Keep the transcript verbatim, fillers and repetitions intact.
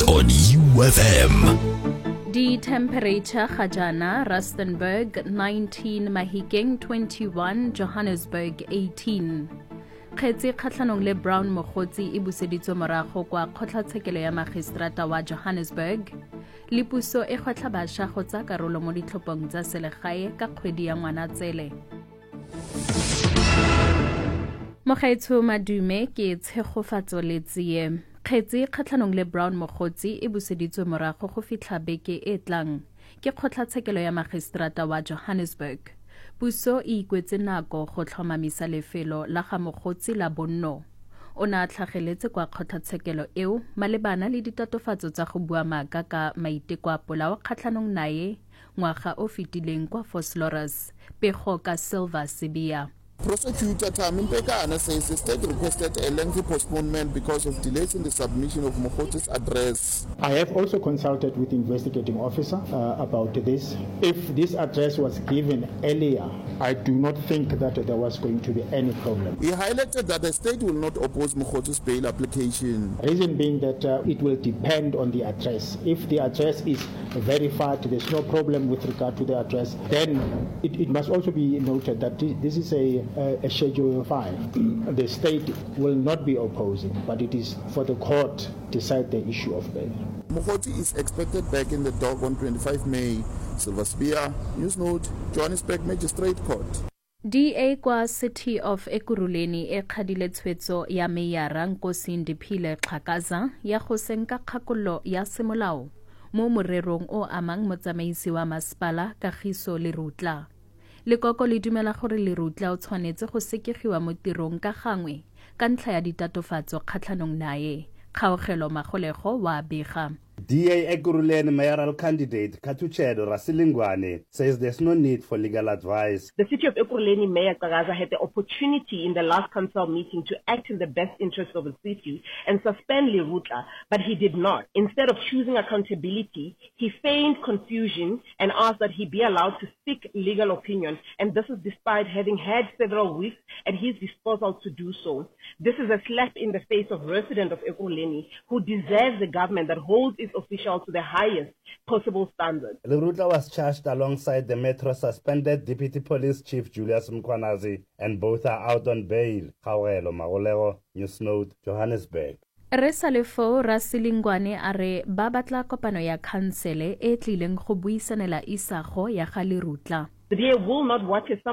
on U F M. The temperature Khajana, Rustenburg nineteen, Mahikeng twenty-one, Johannesburg eighteen. Kgetsi kgatlhanong le Brown Mogotsi e buseditswe morago kwa kgotlatshekelo ya magistrata wa Johannesburg. Le puso e gotla bašwa go tsa karolo mo ditlhophong tsa selegae ka kgwedi ya Ngwanatsele. Mogaetsho Madume ke tshegofatso le tsie. Kgetsi kgatlhanong le Brown Mogotsi e buseditswe morago go fitlha beke e tlang ke kgotlatshekelo ya magistrata wa Johannesburg. Puso e ikwetse nako go tlhomamisa lefelo la ga Mogotsi la bonno. O ne a tlhageletse kwa kgotlatshekelo eo malebana le ditatofatso tsa go bua maaka ka maiteko a polao kgatlhanong naye ngwaga o fetileng kwa Vosloorus, pego ka Silver Sibiya. Prosecutor Tami Mpekana says the state requested a lengthy postponement because of delays in the submission of Mogotsi's address. I have also consulted with the investigating officer uh, about this. If this address was given earlier, I do not think that there was going to be any problem. He highlighted that the state will not oppose Mogotsi's bail application. Reason being that uh, it will depend on the address. If the address is verified, there's no problem with regard to the address, then it, it must also be noted that this is a Uh, a Schedule five. The state will not be opposing, but it is for the court to decide the issue of bail. Mogotsi is expected back in the dock on twenty-fifth of May. Silver Spear, News Note, Johannesburg Magistrate Court. D A kwa City of Ekurhuleni e kgadile tshwetso ya Meyara Nkosi Ndiphile Xhakaza ya go senka kgakollo ya semolao mo morerong o amang motsamaisi wa masepala Kagiso Lerutla. Lekoko le dumela gore Lerutla o tshwanetse go sekegiwa mo tirong ka gangwe ka ntlha ya ditatofatso kgatlhanong naye. Kgaogelo Magolego wa bega. D A Ekurhuleni mayoral candidate Kathuchedo Rasilingwane says there's no need for legal advice. The City of Ekurhuleni Mayor Xhakaza had the opportunity in the last council meeting to act in the best interest of the city and suspend Lerutla, but he did not. Instead of choosing accountability, he feigned confusion and asked that he be allowed to seek legal opinion, and this is despite having had several weeks at his disposal to do so. This is a slap in the face of residents of Ekurhuleni who deserve the government that holds its officials to the highest possible standard. Lerutla was charged alongside the Metro suspended Deputy Police Chief Julius Mkhwanazi, and both are out on bail. Kgaogelo Magolego, News Note, Johannesburg. Re sa le fo Rasilingwane a re ba batla kopano ya khansele e tlileng go buisanela isago ya ga Lerutla. The D A will not watch a